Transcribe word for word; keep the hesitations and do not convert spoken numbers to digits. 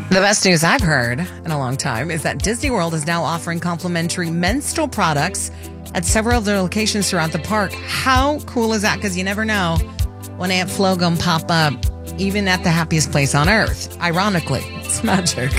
The best news I've heard in a long time is that Disney World is now offering complimentary menstrual products at several of their locations throughout the park. How cool is that? Because you never know when Aunt Flo gonna pop up, even at the happiest place on earth. Ironically, it's magic.